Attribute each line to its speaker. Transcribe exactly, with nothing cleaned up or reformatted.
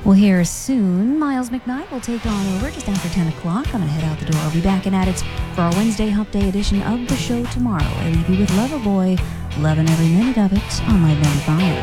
Speaker 1: Well, here soon, Miles McKnight will take on over just after ten o'clock. I'm going to head out the door. I'll be back and at it for our Wednesday Hump Day edition of the show tomorrow. I leave you with Loverboy, loving every minute of it on Live ninety-five.